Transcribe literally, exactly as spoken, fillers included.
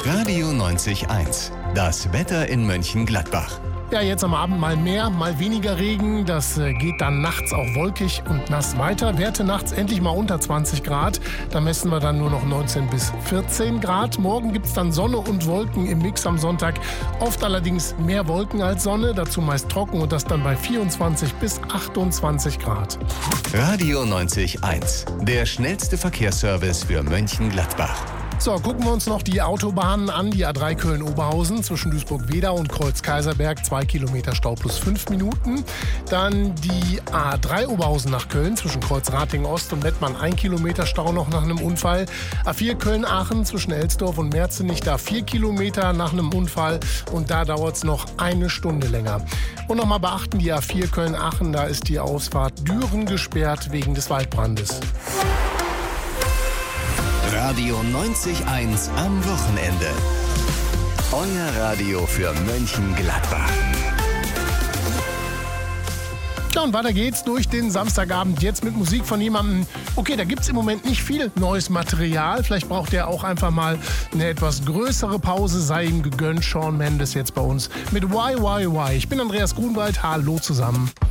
Radio neunzig Komma eins. Das Wetter in Mönchengladbach. Ja, jetzt am Abend mal mehr, mal weniger Regen. Das äh, geht dann nachts auch wolkig und nass weiter. Werte nachts endlich mal unter zwanzig Grad. Da messen wir dann nur noch neunzehn bis vierzehn Grad. Morgen gibt es dann Sonne und Wolken im Mix am Sonntag. Oft allerdings mehr Wolken als Sonne. Dazu meist trocken und das dann bei vierundzwanzig bis achtundzwanzig Grad. Radio neunzig Komma eins. Der schnellste Verkehrsservice für Mönchengladbach. So, gucken wir uns noch die Autobahnen an. Die A drei Köln-Oberhausen zwischen Duisburg-Wedau und Kreuz-Kaiserberg, zwei Kilometer Stau plus fünf Minuten. Dann die A drei Oberhausen nach Köln zwischen Kreuz-Ratingen-Ost und Mettmann, ein Kilometer Stau noch nach einem Unfall. A vier Köln-Aachen zwischen Elsdorf und Merzenich, da vier Kilometer nach einem Unfall und da dauert es noch eine Stunde länger. Und nochmal beachten, die A vier Köln-Aachen, da ist die Ausfahrt Düren gesperrt wegen des Waldbrandes. Radio neunzig Komma eins am Wochenende. Euer Radio für Mönchengladbach. Ja, und weiter geht's durch den Samstagabend jetzt mit Musik von jemandem. Okay, da gibt's im Moment nicht viel neues Material. Vielleicht braucht er auch einfach mal eine etwas größere Pause. Sei ihm gegönnt. Shawn Mendes jetzt bei uns mit Why, Why, Why. Ich bin Andreas Grunwald. Hallo zusammen.